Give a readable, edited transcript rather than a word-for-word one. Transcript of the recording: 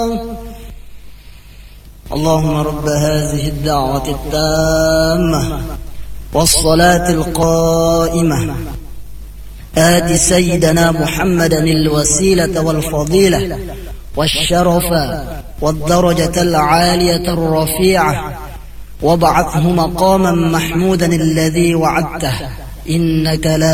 اللهم رب هذه الدعوة التامة والصلاة القائمة آت سيدنا محمدا الوسيلة والفضيلة والشرف والدرجة العالية الرفيعة وابعثه مقاما محمودا الذي وعدته إنك لا